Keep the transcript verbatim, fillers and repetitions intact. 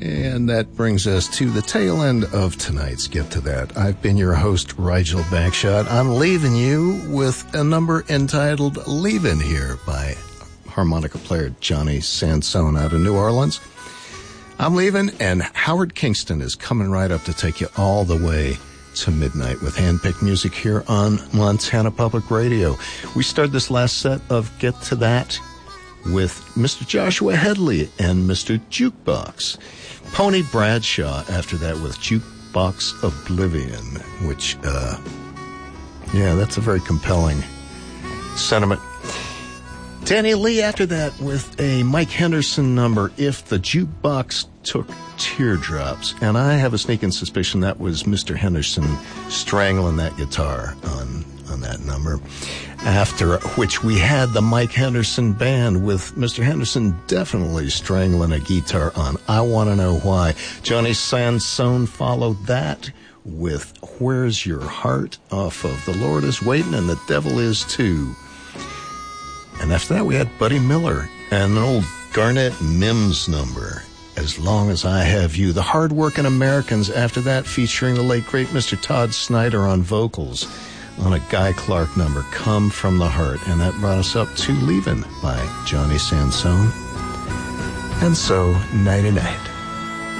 And that brings us to the tail end of tonight's Get to That. I've been your host, Rigel Backshot. I'm leaving you with a number entitled Leavin' Here by harmonica player Johnny Sansone out of New Orleans. I'm leaving, and Howard Kingston is coming right up to take you all the way to midnight with handpicked music here on Montana Public Radio. We started this last set of Get to That with Mister Joshua Headley and Mister Jukebox. Pony Bradshaw after that with Jukebox Oblivion, which, uh, yeah, that's a very compelling sentiment. Danny Lee after that with a Mike Henderson number, If the Jukebox Took Teardrops. And I have a sneaking suspicion that was Mister Henderson strangling that guitar on, on that number. After which we had the Mike Henderson Band with Mister Henderson definitely strangling a guitar on I Want to Know Why. Johnny Sansone followed that with Where's Your Heart off of The Lord Is Waiting and The Devil Is Too. And after that we had Buddy Miller and an old Garnett Mims number, As Long As I Have You. The Hard-Working Americans after that, featuring the late great Mister Todd Snyder on vocals, on a Guy Clark number, Come From the Heart. And that brought us up to Leavin' by Johnny Sansone. And so, nighty-night.